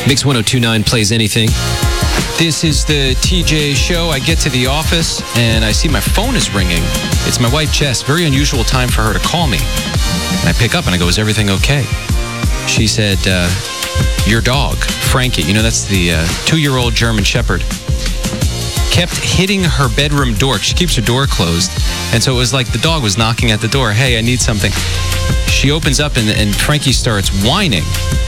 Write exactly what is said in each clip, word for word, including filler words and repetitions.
Mix one oh two point nine plays anything. This is the T J Show. I get to the office, and I see my phone is ringing. It's my wife, Jess. Very unusual time for her to call me. And I pick up, and I go, is everything okay? She said, uh, your dog, Frankie, you know, that's the uh, two-year-old German Shepherd, kept hitting her bedroom door. She keeps her door closed. And so it was like the dog was knocking at the door. Hey, I need something. She opens up, and, and Frankie starts whining,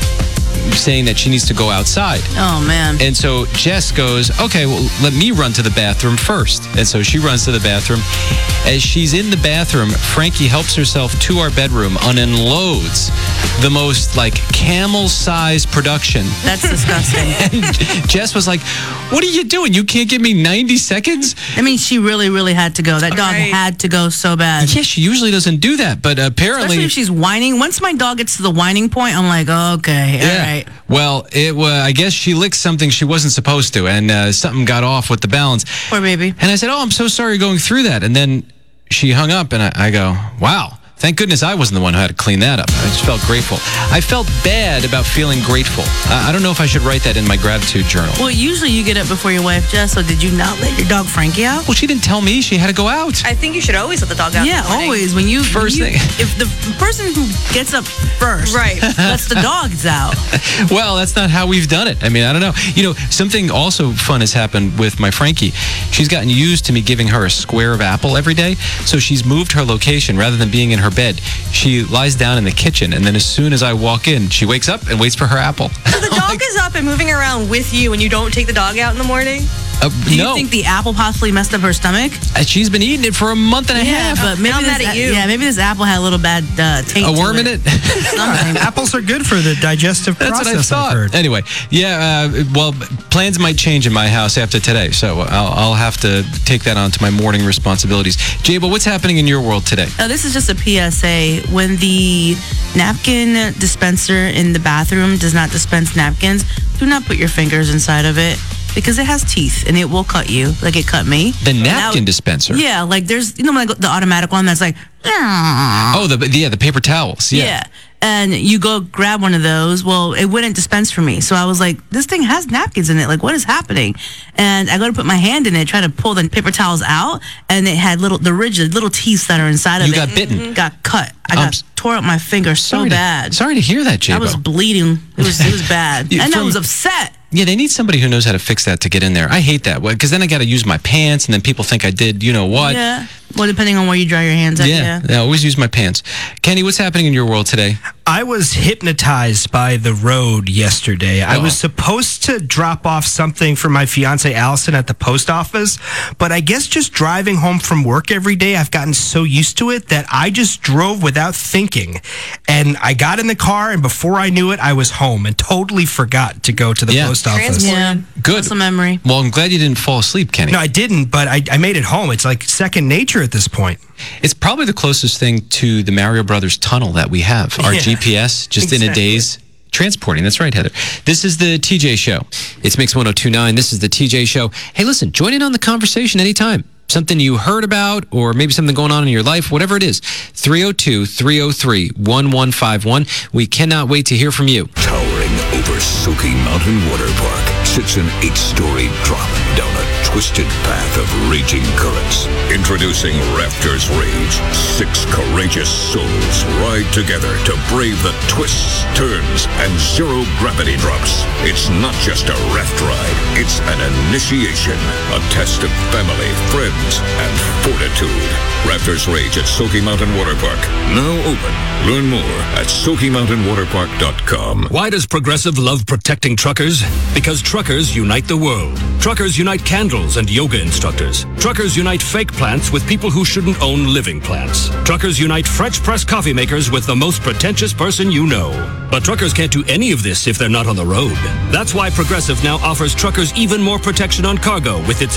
saying that she needs to go outside. Oh, man. And so Jess goes, okay, well, let me run to the bathroom first. And so she runs to the bathroom. As she's in the bathroom, Frankie helps herself to our bedroom and unloads the most, like, camel-sized production. That's disgusting. And Jess was like, what are you doing? You can't give me ninety seconds? I mean, she really, really had to go. That dog Right. had to go so bad. Yeah, she usually doesn't do that, but apparently... Especially if she's whining. Once my dog gets to the whining point, I'm like, okay, all right. Well, it was, I guess she licked something she wasn't supposed to, and uh, something got off with the balance. Poor baby. And I said, oh, I'm so sorry going through that. And then she hung up, and I, I go, wow. Thank goodness I wasn't the one who had to clean that up. I just felt grateful. I felt bad about feeling grateful. Uh, I don't know if I should write that in my gratitude journal. Well, usually you get up before your wife, Jess, so did you not let your dog Frankie out? Well, she didn't tell me she had to go out. I think you should always let the dog out. Yeah, in the morning. always. When you First when you- thing. If the person who gets up first Right. lets the dogs out. Well, that's not how we've done it. I mean, I don't know. You know, something also fun has happened with my Frankie. She's gotten used to me giving her a square of apple every day, so she's moved her location. Rather than being in her bed, she lies down in the kitchen, and then as soon as I walk in, she wakes up and waits for her apple. So the dog is up and moving around with you and you don't take the dog out in the morning? Uh, Do you no, think the apple possibly messed up her stomach? Uh, she's been eating it for a month and a Yeah, half. but maybe I'm this, mad at you. Yeah, maybe this apple had a little bad uh, taste. A to worm in it? Something. Apples are good for the digestive That's what I process, I've thought. heard. Anyway, yeah, uh, well, plans might change in my house after today, so I'll, I'll have to take that on to my morning responsibilities. Jabo, what's happening in your world today? Now, this is just a P S A. When the napkin dispenser in the bathroom does not dispense napkins, do not put your fingers inside of it because it has teeth and it will cut you like it cut me. The And that napkin would- dispenser? Yeah, like there's, you know, like the automatic one that's like, Oh, the yeah, the paper towels. Yeah. yeah. And you go grab one of those. Well, it wouldn't dispense for me. So I was like, this thing has napkins in it. Like, what is happening? And I go to put my hand in it, try to pull the paper towels out, and it had little, the rigid little teeth that are inside of You it. got bitten. Got cut. I Um, got tore up my finger so Sorry to- bad. sorry to hear that, Jabo. I was bleeding. It was it was bad. Yeah, and I from- was upset. Yeah, they need somebody who knows how to fix that to get in there. I hate that because then I got to use my pants, and then people think I did, you know what? Yeah. Well, depending on where you dry your hands at. Yeah, Yeah. I always use my pants. Kenny, what's happening in your world today? I was hypnotized by the road yesterday. I Uh-oh. was supposed to drop off something for my fiance Allison at the post office, but I guess just driving home from work every day, I've gotten so used to it that I just drove without thinking. And I got in the car, and before I knew it, I was home and totally forgot to go to the Yeah. post office. Transport. Yeah. Good. Muscle memory. Well, I'm glad you didn't fall asleep, Kenny. No, I didn't, but I, I made it home. It's like second nature at this point. It's probably the closest thing to the Mario Brothers tunnel that we have. Our Yeah. G P S, just in a Exactly. day's transporting. That's right, Heather. This is the T J Show. It's Mix one oh two point nine. This is the T J Show. Hey, listen, join in on the conversation anytime. Something you heard about, or maybe something going on in your life, whatever it is. three oh two, three oh three, one one five one. We cannot wait to hear from you. Towering over Soaky Mountain Water Park sits an eight-story drop down a twisted path of raging currents. Introducing Raptors Rage. Six courageous souls ride together to brave the twists, turns, and zero-gravity drops. It's not just a raft ride. It's an initiation. A test of family, friends, and fortitude. Raptors Rage at Soaky Mountain Water Park. Now open. Learn more at soaky mountain water park dot com. Why does Progressive love protecting truckers? Because truckers unite the world. Truckers unite candles and yoga instructors. Truckers unite fake plants with people who shouldn't own living plants. Truckers unite French press coffee makers with the most pretentious person you know. But truckers can't do any of this if they're not on the road. That's why Progressive now offers truckers even more protection on cargo with its